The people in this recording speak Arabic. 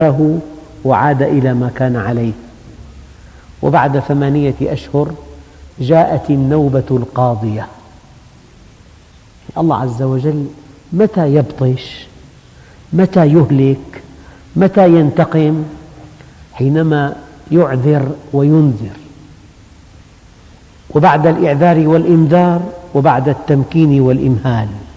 وعاد إلى ما كان عليه. وبعد 8 أشهر جاءت النوبة القاضية. الله عز وجل متى يبطش؟ متى يهلك؟ متى ينتقم؟ حينما يعذر وينذر، وبعد الإعذار والإنذار وبعد التمكين والإمهال.